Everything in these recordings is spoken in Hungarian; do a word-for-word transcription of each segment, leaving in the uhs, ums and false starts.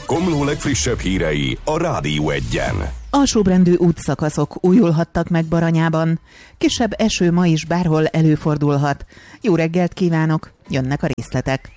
Komló legfrissebb hírei a Rádió Egyen. Alsóbrendű útszakaszok újulhattak meg Baranyában. Kisebb eső ma is bárhol előfordulhat. Jó reggelt kívánok, jönnek a részletek.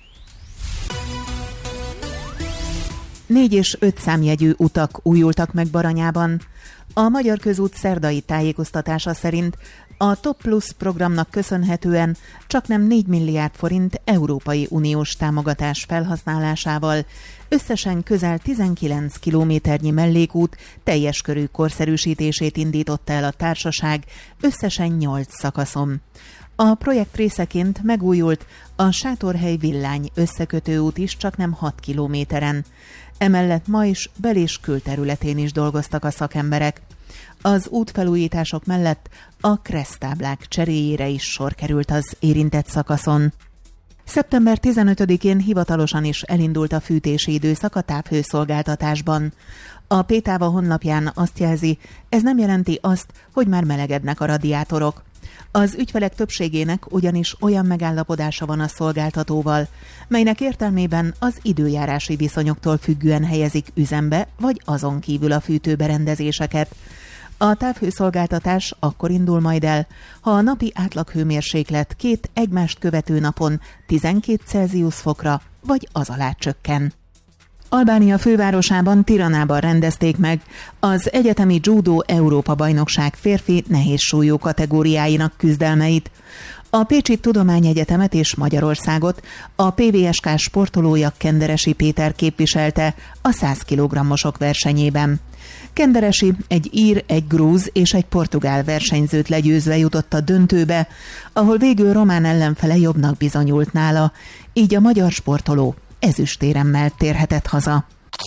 Négy és öt számjegyű utak újultak meg Baranyában. A Magyar Közút szerdai tájékoztatása szerint a Top Plus programnak köszönhetően csaknem négy milliárd forint Európai Uniós támogatás felhasználásával összesen közel tizenkilenc kilométernyi mellékút teljes körű korszerűsítését indította el a társaság összesen nyolc szakaszon. A projekt részeként megújult a Sátorhely-Villány összekötőút is csaknem hat kilométeren. Emellett ma is bel- és külterületén is dolgoztak a szakemberek. Az útfelújítások mellett a kereszttáblák cseréjére is sor került az érintett szakaszon. szeptember tizenötödikén hivatalosan is elindult a fűtési időszak a távhőszolgáltatásban. A Pétáva honlapján azt jelzi, ez nem jelenti azt, hogy már melegednek a radiátorok. Az ügyfelek többségének ugyanis olyan megállapodása van a szolgáltatóval, melynek értelmében az időjárási viszonyoktól függően helyezik üzembe vagy azon kívül a fűtőberendezéseket. A távhőszolgáltatás akkor indul majd el, ha a napi átlaghőmérséklet két egymást követő napon tizenkét Celsius fokra vagy az alá csökken. Albánia fővárosában, Tiranában rendezték meg az egyetemi Judo Európa-bajnokság férfi nehézsúlyú kategóriáinak küzdelmeit. A Pécsi Tudományegyetemet és Magyarországot a pé vé es ká sportolója Kenderesi Péter képviselte a száz kilogrammosok versenyében. Kenderesi egy ír, egy grúz és egy portugál versenyzőt legyőzve jutott a döntőbe, ahol végül román ellenfele jobbnak bizonyult nála, így a magyar sportoló ezüstéremmel térhetett haza.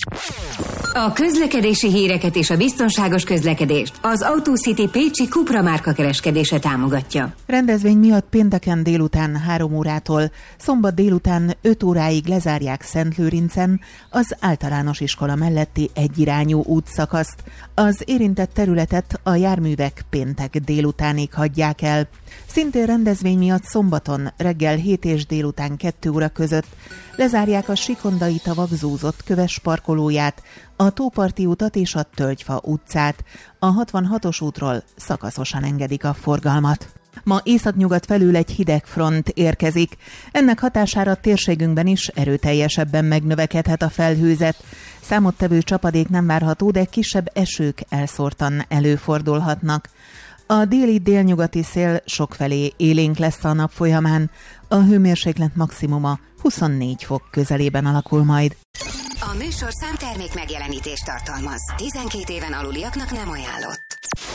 A közlekedési híreket és a biztonságos közlekedést az AutoCity Pécsi Cupra márka kereskedése támogatja. Rendezvény miatt pénteken délután három órától, szombat délután öt óráig lezárják Szentlőrincen az általános iskola melletti egyirányú útszakaszt. Az érintett területet a járművek péntek délutánig hagyják el. Szintén rendezvény miatt szombaton reggel hét és délután kettő óra között lezárják a Sikondai tavak zúzott köves parkolóját, a Tóparti utat és a Tölgyfa utcát. A hatvanhatos útról szakaszosan engedik a forgalmat. Ma északnyugat felül egy hideg front érkezik. Ennek hatására térségünkben is erőteljesebben megnövekedhet a felhőzet. Számottevő csapadék nem várható, de kisebb esők elszórtan előfordulhatnak. A déli-délnyugati szél sokfelé élénk lesz a nap folyamán. A hőmérséklet maximuma huszonnégy fok közelében alakul majd. A műsorszám termék megjelenítést tartalmaz. tizenkét éven aluliaknak nem ajánlott.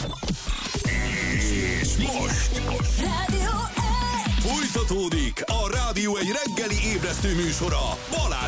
És most Rádió folytatódik a Rádió egy reggeli ébresztő műsora Balázs